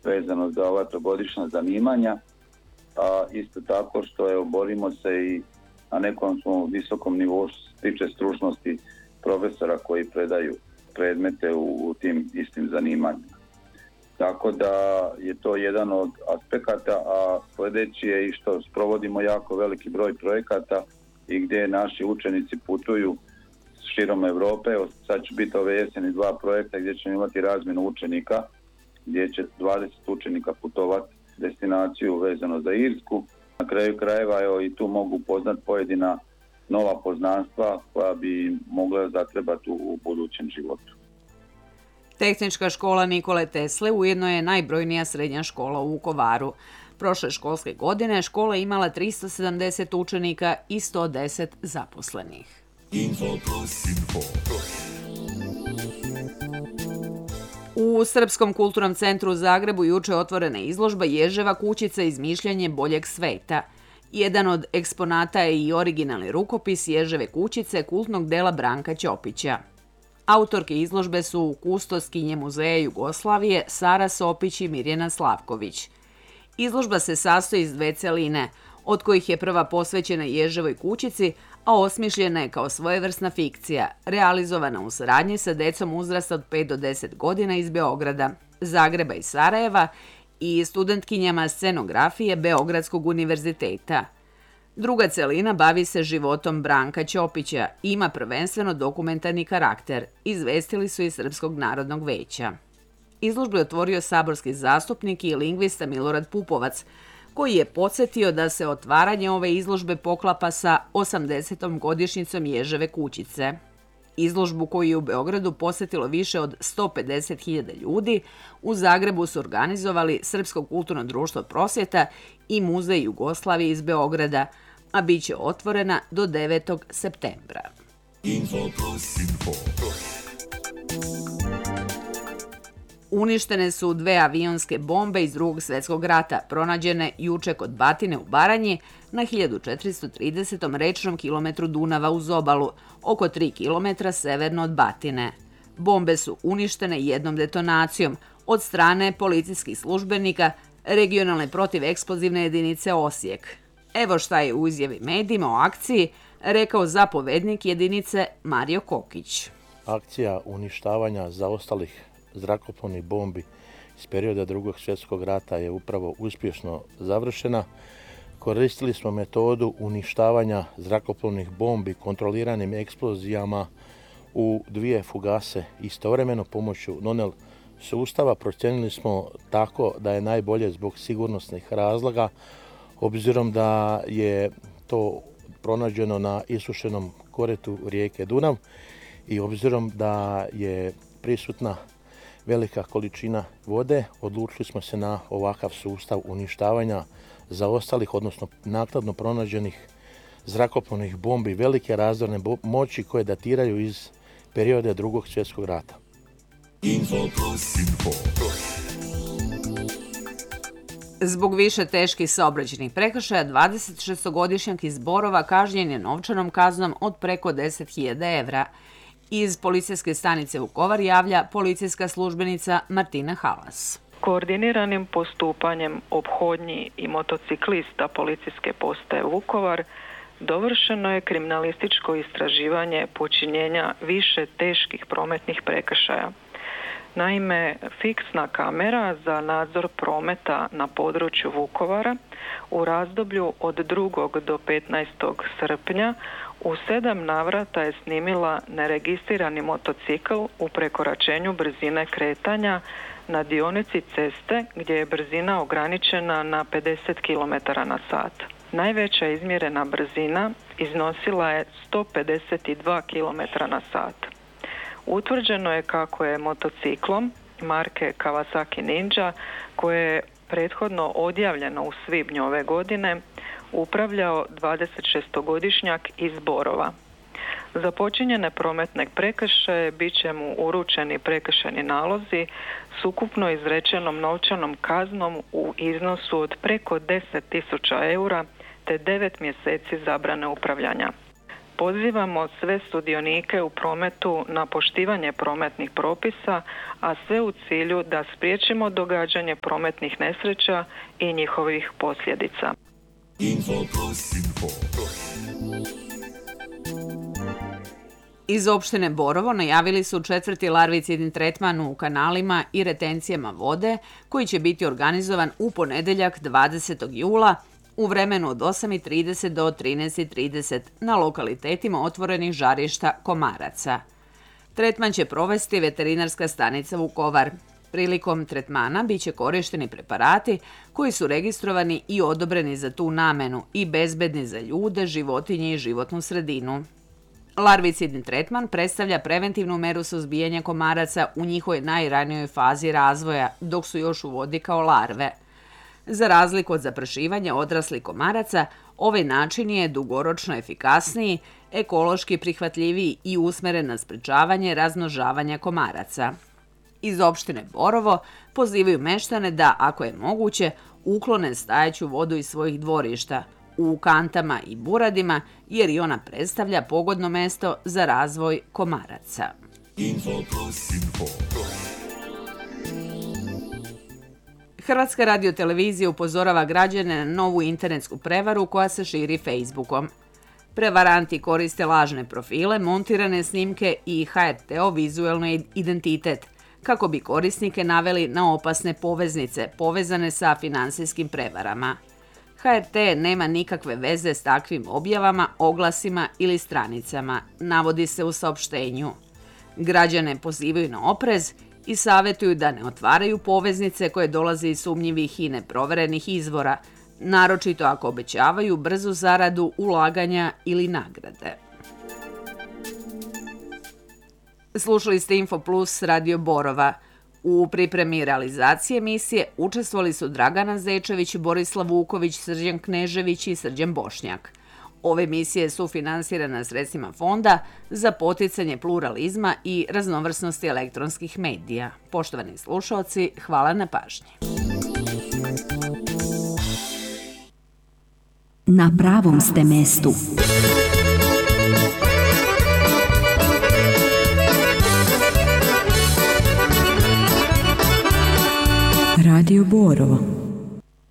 vezano za ova trogodišnja zanimanja, a isto tako što borimo se i na nekom smo visokom nivou što se tiče stručnosti profesora koji predaju predmete u tim istim zanimanjima. Tako da je to jedan od aspekata, a sljedeći je i što sprovodimo jako veliki broj projekata i gdje naši učenici putuju širom Europe. Sad će biti ove jeseni 2 projekta gdje ćemo imati razmjenu učenika, gdje će 20 učenika putovati destinaciju vezano za Irsku. Na kraju krajeva i tu mogu upoznat pojedina nova poznanstva koja bi mogla zatrebati u budućem životu. Tehnička škola Nikole Tesle ujedno je najbrojnija srednja škola u Vukovaru. Prošle školske godine škola je imala 370 učenika i 110 zaposlenih. U Srpskom kulturnom centru u Zagrebu juče otvorena izložba Ježeva kućica izmišljanje boljeg sveta. Jedan od eksponata je i originalni rukopis Ježeve kućice kultnog dela Branka Ćopića. Autorke izložbe su kustoskinje Muzeja Jugoslavije Sara Sopić i Mirjana Slavković. Izložba se sastoji iz 2 celine, od kojih je prva posvećena Ježevoj kućici, a osmišljena je kao svojevrsna fikcija, realizovana u saradnji sa decom uzrasta od 5 do 10 godina iz Beograda, Zagreba i Sarajeva i studentkinjama scenografije Beogradskog univerziteta. Druga celina bavi se životom Branka Ćopića i ima prvenstveno dokumentarni karakter, izvestili su iz Srpskog narodnog veća. Izložbu je otvorio saborski zastupnik i lingvista Milorad Pupovac, koji je podsjetio da se otvaranje ove izložbe poklapa sa 80. godišnjicom Ježeve kućice. Izložbu koju je u Beogradu posjetilo više od 150.000 ljudi, u Zagrebu su organizovali Srpsko kulturno društvo Prosvjeta i Muzej Jugoslavije iz Beograda, a bit će otvorena do 9. septembra. Uništene su 2 avionske bombe iz Drugog svjetskog rata, pronađene juče kod Batine u Baranji na 1430. rečnom kilometru Dunava uz obalu, oko 3 km severno od Batine. Bombe su uništene jednom detonacijom od strane policijskih službenika regionalne protiveksplozivne jedinice Osijek. Evo šta je u izjavi medijima o akciji rekao zapovednik jedinice Mario Kokić. Akcija uništavanja zaostalih zrakoplovnih bombi iz perioda Drugog svjetskog rata je upravo uspješno završena. Koristili smo metodu uništavanja zrakoplovnih bombi kontroliranim eksplozijama u 2 fugase istovremeno pomoću Nonel sustava. Procijenili smo tako da je najbolje zbog sigurnosnih razloga, obzirom da je to pronađeno na isušenom koretu rijeke Dunav i obzirom da je prisutna velika količina vode, odlučili smo se na ovakav sustav uništavanja zaostalih, odnosno naknadno pronađenih zrakoplovnih bombi velike razorne moći koje datiraju iz perioda Drugog svjetskog rata. Zbog više teških saobraćajnih prekršaja, 26-godišnjak iz Borova kažnjen je novčanom kaznom od preko 10.000 evra. Iz policijske stanice Vukovar javlja policijska službenica Martina Halas. Koordiniranim postupanjem ophodnji i motociklista policijske postaje Vukovar dovršeno je kriminalističko istraživanje počinjenja više teških prometnih prekršaja. Naime, fiksna kamera za nadzor prometa na području Vukovara u razdoblju od 2. do 15. srpnja u 7 navrata je snimila neregistrirani motocikl u prekoračenju brzine kretanja na dionici ceste gdje je brzina ograničena na 50 km/h. Najveća izmjerena brzina iznosila je 152 km/h. Utvrđeno je kako je motociklom marke Kawasaki Ninja, koje je prethodno odjavljeno u svibnju ove godine, upravljao 26-godišnjak iz Borova. Za počinjene prometne prekršaje bit će mu uručeni prekršajni nalozi s ukupno izrečenom novčanom kaznom u iznosu od preko 10.000 eura te 9 mjeseci zabrane upravljanja. pozivamo sve sudionike u prometu na poštivanje prometnih propisa, a sve u cilju da spriječimo događanje prometnih nesreća i njihovih posljedica. Iz opštine Borovo najavili su 4. larvicidni tretman u kanalima i retencijama vode koji će biti organizovan u ponedjeljak 20. jula u vremenu od 8:30 do 13:30 na lokalitetima otvorenih žarišta komaraca. Tretman će provesti veterinarska stanica Vukovar. Prilikom tretmana biće korišteni preparati koji su registrovani i odobreni za tu namenu i bezbedni za ljude, životinje i životnu sredinu. Larvicidni tretman predstavlja preventivnu meru suzbijanja komaraca u njihovoj najranijoj fazi razvoja, dok su još u vodi kao larve. Za razliku od zaprašivanja odraslih komaraca, ovaj način je dugoročno efikasniji, ekološki prihvatljiviji i usmeren na sprečavanje razmnožavanja komaraca. Iz opštine Borovo pozivaju meštane da, ako je moguće, uklone stajaću vodu iz svojih dvorišta, u kantama i buradima, jer i ona predstavlja pogodno mesto za razvoj komaraca. Hrvatska radiotelevizija upozorava građane na novu internetsku prevaru koja se širi Facebookom. Prevaranti koriste lažne profile, montirane snimke i HRT-ov vizuelni identitet, kako bi korisnike naveli na opasne poveznice povezane sa finansijskim prevarama. HRT nema nikakve veze s takvim objavama, oglasima ili stranicama, navodi se u saopštenju. Građane pozivaju na oprez i savjetuju da ne otvaraju poveznice koje dolaze iz sumnjivih i neproverenih izvora, naročito ako obećavaju brzu zaradu, ulaganja ili nagrade. Slušali ste Info Plus Radio Borova. U pripremi i realizaciji emisije učestvovali su Dragana Zečević, Borislav Vuković, Srđan Knežević i Srđan Bošnjak. Ove emisije su finansirane sredstvima Fonda za poticanje pluralizma i raznovrsnosti elektronskih medija. Poštovani slušaoci, hvala na pažnji. Na pravom ste mestu.